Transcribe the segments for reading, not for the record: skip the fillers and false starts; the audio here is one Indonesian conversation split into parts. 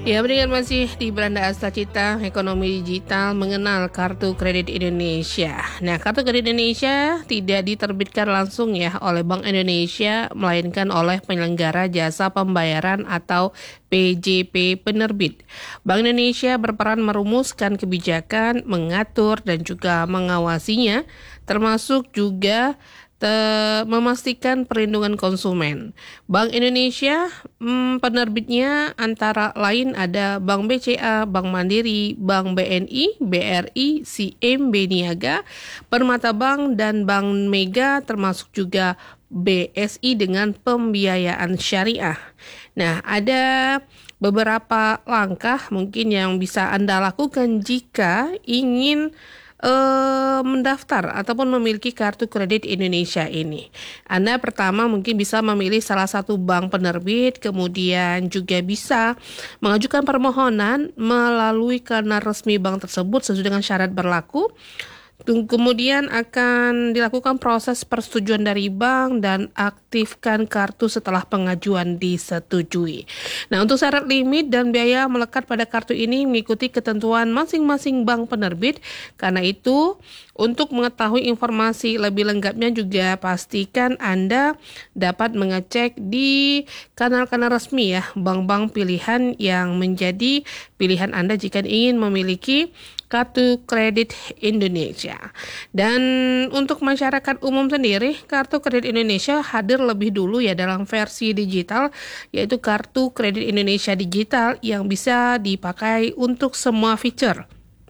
Ya, berikan masih di Beranda Asta Cita Ekonomi Digital mengenal Kartu Kredit Indonesia. Nah, Kartu Kredit Indonesia tidak diterbitkan langsung ya oleh Bank Indonesia, melainkan oleh penyelenggara jasa pembayaran atau PJP penerbit. Bank Indonesia berperan merumuskan kebijakan, mengatur dan juga mengawasinya, termasuk juga memastikan perlindungan konsumen. Bank Indonesia penerbitnya antara lain ada Bank BCA, Bank Mandiri, Bank BNI, BRI, CIMB Niaga, Permata Bank, dan Bank Mega, termasuk juga BSI dengan pembiayaan syariah. Nah, ada beberapa langkah mungkin yang bisa Anda lakukan jika ingin mendaftar ataupun memiliki kartu kredit Indonesia ini. Anda pertama mungkin bisa memilih salah satu bank penerbit, kemudian juga bisa mengajukan permohonan melalui kanal resmi bank tersebut sesuai dengan syarat berlaku. Kemudian akan dilakukan proses persetujuan dari bank dan aktifkan kartu setelah pengajuan disetujui. Nah, untuk syarat limit dan biaya melekat pada kartu ini mengikuti ketentuan masing-masing bank penerbit. Karena itu, untuk mengetahui informasi lebih lengkapnya juga pastikan Anda dapat mengecek di kanal-kanal resmi ya, bank-bank pilihan yang menjadi pilihan Anda jika ingin memiliki Kartu Kredit Indonesia. Dan untuk masyarakat umum sendiri, Kartu Kredit Indonesia hadir lebih dulu ya dalam versi digital, yaitu Kartu Kredit Indonesia Digital yang bisa dipakai untuk semua fitur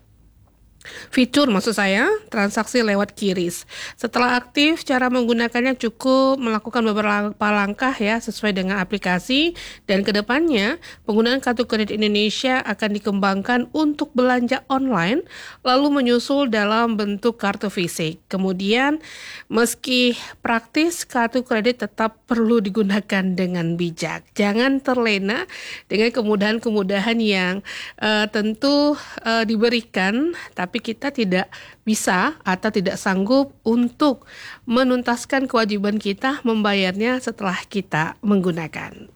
maksud saya, transaksi lewat QRIS. Setelah aktif, cara menggunakannya cukup melakukan beberapa langkah ya sesuai dengan aplikasi, dan kedepannya penggunaan Kartu Kredit Indonesia akan dikembangkan untuk belanja online lalu menyusul dalam bentuk kartu fisik. Kemudian meski praktis, kartu kredit tetap perlu digunakan dengan bijak. Jangan terlena dengan kemudahan-kemudahan yang tentu diberikan, tapi kita tidak bisa atau tidak sanggup untuk menuntaskan kewajiban kita membayarnya setelah kita menggunakan.